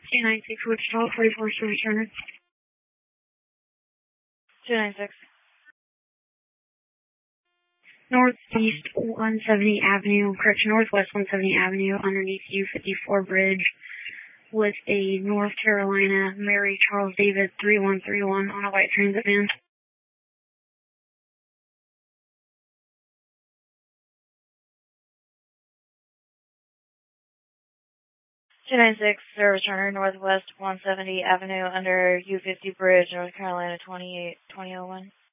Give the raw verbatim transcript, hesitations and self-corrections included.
two nine six Wichita, forty-four service runner. two nine six. Northeast one seventy Avenue, correction, Northwest one seventy Avenue, underneath U fifty-four bridge, with a North Carolina Mary Charles David three one three one on a white transit van. two nine six, service runner, Northwest one seventy Avenue, under U fifty bridge, North Carolina twenty-eight twenty oh one.